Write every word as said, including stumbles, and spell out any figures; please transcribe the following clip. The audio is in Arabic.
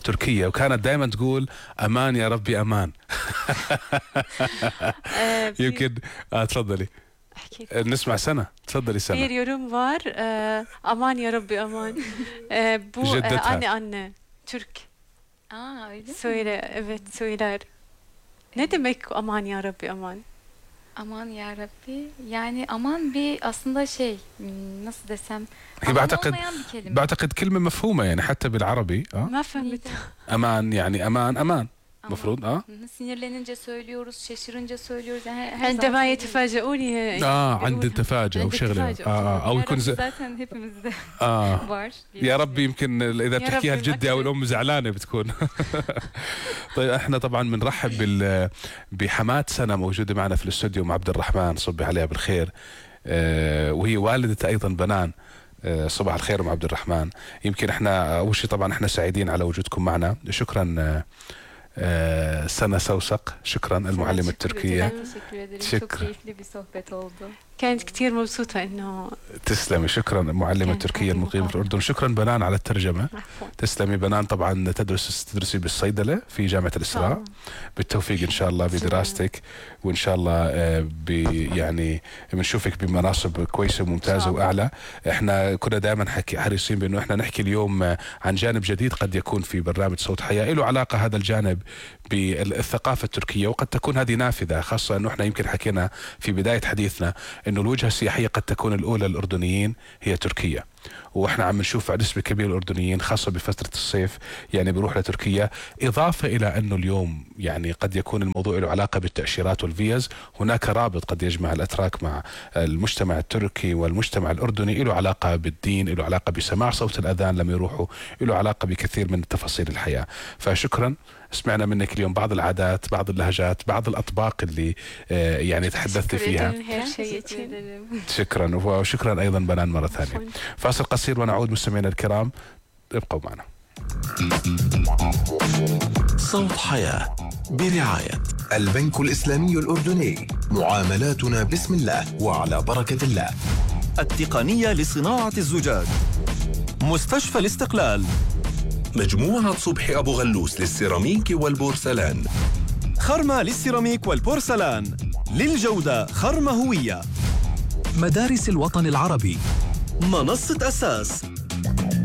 تركيا، وكانت دائما تقول أمان يا ربي أمان. يمكن آه تفضلي نسمع سنة. تفضلي سنة. Bir yorum var. Ee, aman ya Rabbi aman. Ee, bu e, anne anne Türk. Aa öyle Söyle mi? evet söyler. Ne demek aman ya Rabbi aman? Aman ya Rabbi. Yani aman bir aslında şey nasıl desem هي بعتقد بعتقد كلمة مفهومة يعني حتى بالعربي. اه ما فهمت. أمان يعني أمان أمان. مفروض اه sinirlenince söylüyoruz, şaşırınca söylüyoruz. Yani her عندما يتفاجئوني اه عند تفاجؤ او شغله اه او يكون zaten hepimizde اه var. يا ربي يمكن اذا بتحكيها الجدة او الام زعلانه بتكون. طيب احنا طبعا بنرحب بال بحماة سنة موجوده معنا في الاستوديو مع عبد الرحمن، صبي عليها بالخير. آه وهي والدة ايضا بنان. آه صباح الخير ام عبد الرحمن. يمكن احنا اول شيء طبعا احنا سعيدين على وجودكم معنا. شكرا آه Ee, Sana Savsak, şükran المعلمة التركية. Teşekkür ederim. Çok keyifli bir sohbet oldu. كانت كثير مبسوطة إنه تسلمي. شكرا المعلمة التركية المقيمة في الأردن. شكرا بنان على الترجمة. تسلمي بنان. طبعا تدرس تدرسي بالصيدلة في جامعة الإسراء. بالتوفيق إن شاء الله بدراستك، وإن شاء الله يعني بنشوفك بمناصب كويسة وممتازة وأعلى. إحنا كنا دائما حكي حريصين بأنه إحنا نحكي اليوم عن جانب جديد قد يكون في برنامج صوت حياة له علاقة هذا الجانب بالثقافة التركية، وقد تكون هذه نافذة، خاصة أنه إحنا يمكن حكينا في بداية حديثنا أنه الوجهة السياحية قد تكون الأولى للأردنيين هي تركيا، واحنا عم نشوف نسبة كبيرة الأردنيين خاصة بفترة الصيف يعني بيروح لتركيا. إضافة إلى أنه اليوم يعني قد يكون الموضوع له علاقة بالتأشيرات والفيز، هناك رابط قد يجمع الأتراك مع المجتمع التركي والمجتمع الأردني، له علاقة بالدين، له علاقة بسماع صوت الأذان لما يروحوا، له علاقة بكثير من تفاصيل الحياة. فشكرا. سمعنا منك اليوم بعض العادات، بعض اللهجات، بعض الأطباق اللي آه يعني تحدثت فيها. شكرا. وشكرا أيضا بنان مرة ثانية. فاصل قصير ونعود مستمعينا الكرام، ابقوا معنا. صوت حياة برعاية البنك الإسلامي الأردني، معاملاتنا بسم الله وعلى بركة الله. التقنية لصناعة الزجاج، مستشفى الاستقلال، مجموعة صبحي أبو غلوس للسيراميك والبورسلان، خرمة للسيراميك والبورسلان، للجودة خرمة هوية، مدارس الوطن العربي، منصة أساس